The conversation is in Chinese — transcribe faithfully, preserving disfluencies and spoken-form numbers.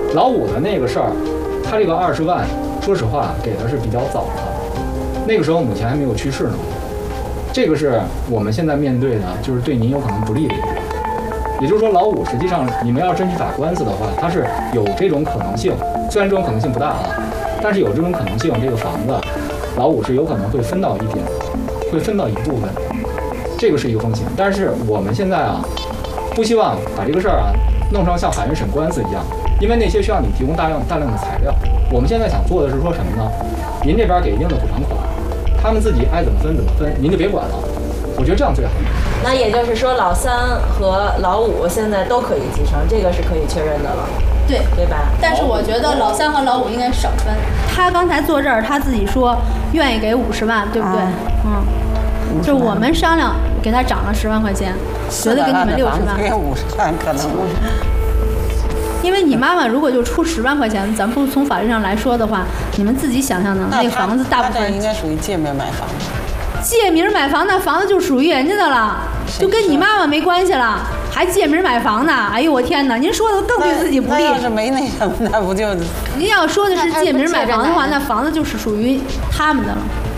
老五的那个事儿，他这个二十万，说实话给的是比较早的，那个时候母亲还没有去世呢。这个是我们现在面对的，就是对您有可能不利的一点。也就是说，老五实际上你们要真去打官司的话，它是有这种可能性，虽然这种可能性不大啊，但是有这种可能性，这个房子老五是有可能会分到一点，会分到一部分，这个是一个风险。但是我们现在啊，不希望把这个事儿啊弄成像法院审官司一样，因为那些需要你提供大量大量的材料。我们现在想做的是说什么呢？您这边给一定的补偿款，他们自己爱怎么分怎么分，您就别管了。我觉得这样最好。 那也就是说，老三和老五现在都可以继承，这个是可以确认的了。 对对吧？ 但是我觉得老三和老五应该少分。他刚才坐这儿，他自己说愿意给五十万，对不对？啊、嗯，就我们商量给他涨了十万块钱，觉得给你们六十万。 给五十万可能。 因为你妈妈如果就出十万块钱，咱不从法律上来说的话，你们自己想象的那个房子大部分应该属于借名买房。 借名买房，那房子就属于人家的了，就跟你妈妈没关系了，还借名买房呢？哎呦我天哪！您说的更对自己不利。 那要是没那什么，那不就？ 您要说的是借名买房的话，那房子就是属于他们的了。